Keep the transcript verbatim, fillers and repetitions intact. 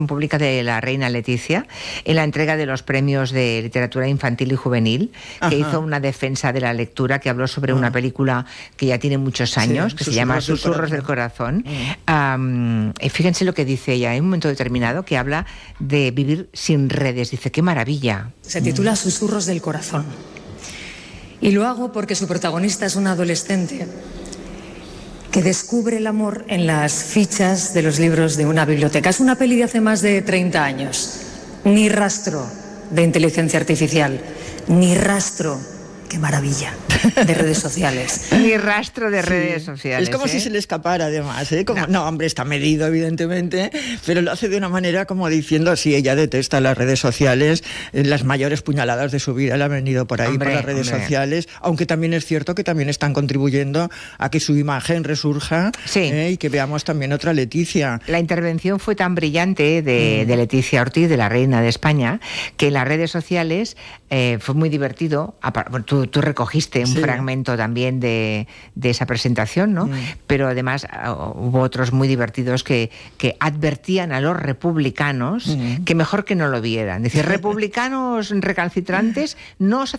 pública de la reina Leticia en la entrega de los premios de literatura infantil y juvenil, que Ajá. hizo una defensa de la lectura, que habló sobre Ajá. una película que ya tiene muchos años, sí, que se llama Susurros del Corazón. Um, y fíjense lo que dice ella en un momento determinado, que habla de vivir sin redes. Dice, qué maravilla. Se titula Susurros del Corazón. Y lo hago porque su protagonista es una adolescente que descubre el amor en las fichas de los libros de una biblioteca. Es una peli de hace más de treinta años. Ni rastro de inteligencia artificial, ni rastro, qué maravilla, de redes sociales. Ni rastro de redes sí. sociales. Es como ¿eh? si se le escapara, además. ¿eh? Como, no. no, hombre, está medido, evidentemente, pero lo hace de una manera como diciendo, sí, ella detesta las redes sociales, las mayores puñaladas de su vida le han venido por ahí, hombre, por las redes hombre. sociales, aunque también es cierto que también están contribuyendo a que su imagen resurja sí. ¿eh? y que veamos también otra Leticia. La intervención fue tan brillante de, mm. de Leticia Ortiz, de la reina de España, que en las redes sociales eh, fue muy divertido. Tú, tú recogiste un sí. fragmento también de, de esa presentación, ¿no? Mm. Pero además uh, hubo otros muy divertidos que, que advertían a los republicanos mm. que mejor que no lo vieran. Decir, republicanos recalcitrantes, no os